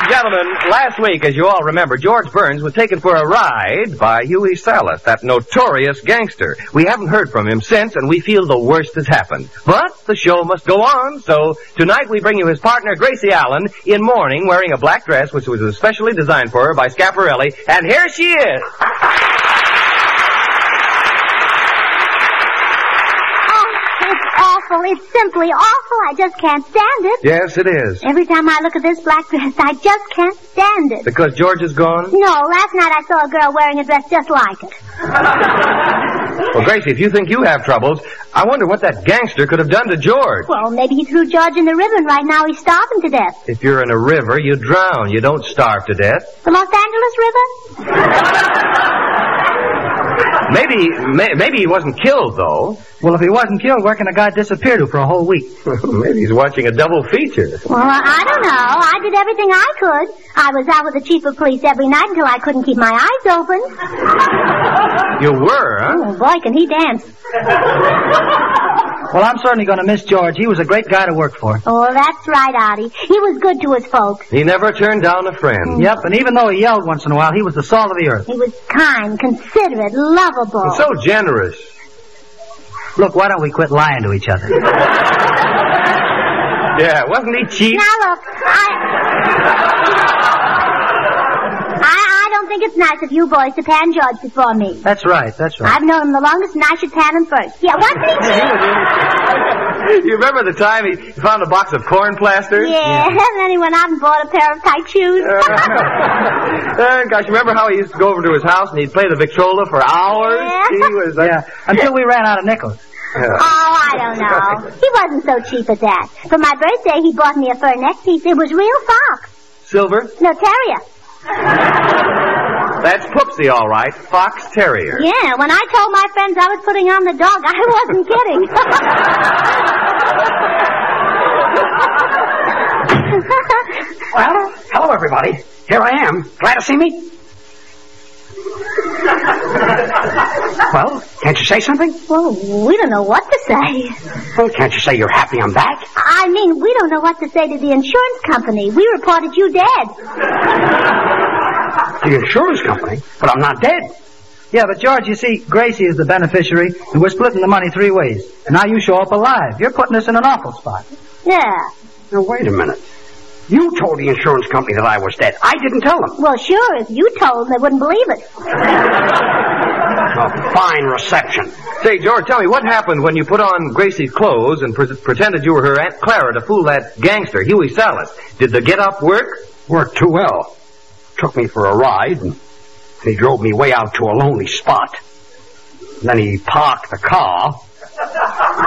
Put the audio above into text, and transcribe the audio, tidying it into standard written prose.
Gentlemen, last week, as you all remember, George Burns was taken for a ride by Huey Salas, that notorious gangster. We haven't heard from him since, and we feel the worst has happened. But the show must go on, so tonight we bring you his partner, Gracie Allen, in mourning, wearing a black dress which was especially designed for her by Schiaparelli, and here she is! It's simply awful. I just can't stand it. Yes, it is. Every time I look at this black dress, I just can't stand it. Because George is gone? No, last night I saw a girl wearing a dress just like it. Well, Gracie, if you think you have troubles, I wonder what that gangster could have done to George. Well, maybe he threw George in the river and right now he's starving to death. If you're in a river, you drown. You don't starve to death. The Los Angeles River? Maybe he wasn't killed, though. Well, if he wasn't killed, where can a guy disappear to for a whole week? Maybe he's watching a double feature. Well, I don't know. I did everything I could. I was out with the chief of police every night until I couldn't keep my eyes open. You were, huh? Oh, boy, can he dance. Well, I'm certainly going to miss George. He was a great guy to work for. Oh, that's right, Artie. He was good to his folks. He never turned down a friend. Yep, and even though he yelled once in a while, he was the salt of the earth. He was kind, considerate, lovable. And so generous. Look, why don't we quit lying to each other? Yeah, wasn't he cheap? Now, look, I don't think it's nice of you boys to pan George before me. That's right. I've known him the longest, and I should pan him first. Yeah, wasn't he cheap? You remember the time he found a box of corn plasters? Yeah, and then he went out and bought a pair of tight shoes. Gosh, remember how he used to go over to his house and he'd play the Victrola for hours? Yeah. He was... until we ran out of nickels. Oh, I don't know. He wasn't so cheap at that. For my birthday, he bought me a fur neck piece. It was real fox. Silver? No, terrier. That's Poopsie, all right. Fox Terrier. Yeah, when I told my friends I was putting on the dog, I wasn't kidding. Well, hello, everybody. Here I am. Glad to see me? Well, can't you say something? Well, we don't know what to say. Well, can't you say you're happy I'm back? I mean, we don't know what to say to the insurance company. We reported you dead. The insurance company? But I'm not dead. Yeah, but George, you see, Gracie is the beneficiary, and we're splitting the money 3 ways. And now you show up alive. You're putting us in an awful spot. Yeah. Now, wait a minute. You told the insurance company that I was dead. I didn't tell them. Well, sure, if you told them, they wouldn't believe it. A fine reception. Say, George, tell me, what happened when you put on Gracie's clothes and pretended you were her Aunt Clara to fool that gangster, Huey Salas? Did the get-up work? Worked too well. Took me for a ride, and he drove me way out to a lonely spot. Then he parked the car,